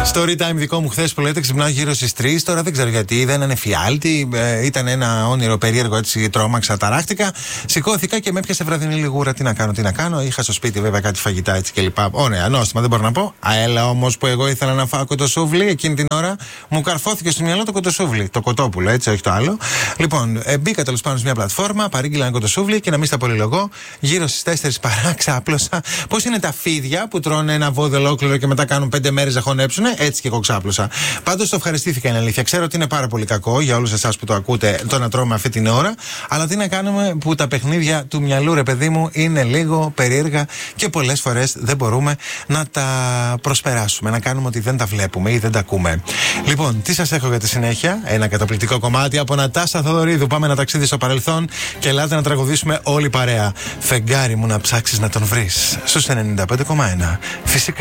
Story time δικό μου χθες που λέτε ξυπνάω γύρω στις 3. Τώρα δεν ξέρω γιατί, δεν είναι εφιάλτη. Ήταν ένα όνειρο περίεργο, έτσι τρόμαξα, ταράχτηκα. Σηκώθηκα και με έπιασε βραδινή λιγούρα. Τι να κάνω. Είχα στο σπίτι βέβαια κάτι φαγητά έτσι κλπ. Ωραία, νόστιμα δεν μπορώ να πω. Αέλα όμως που εγώ ήθελα να φάω κοτοσούβλι, εκείνη την ώρα μου καρφώθηκε στο μυαλό το κοτοσούβλι. Το κοτόπουλο, έτσι, όχι το άλλο. Λοιπόν, μπήκα τέλος πάνω σε μια πλατφόρμα, παρήγγειλα ένα κοτοσούβλι και να μην στα πολυλογώ. Γύρω στις 4 παρά ξάπλωσα. Πώς είναι τα φίδια που τρώνε ένα βόδι ολόκληρο και μετά κάνουν 5 μέρες να χωνέψουνε, έτσι και εγώ ξάπλωσα. Πάντως το ευχαριστήθηκα, είναι αλήθεια. Ξέρω ότι είναι πάρα πολύ κακό για όλους εσάς που το ακούτε το να τρώμε αυτή την ώρα. Αλλά τι να κάνουμε που τα παιχνίδια του μυαλού, ρε παιδί μου, είναι λίγο περίεργα και πολλές φορές δεν μπορούμε να τα προσπεράσουμε. Να κάνουμε ότι δεν τα βλέπουμε ή δεν τα ακούμε. Λοιπόν, τι σας έχω για τη συνέχεια? Ένα καταπληκτικό κομμάτι από Νατάσα Θοδωρίδου. Πάμε ένα ταξίδι στο παρελθόν και ελάτε να τραγουδήσουμε όλη παρέα. Φεγγάρι μου να ψάξεις να τον βρεις. Στους 95,1. Φυσικά.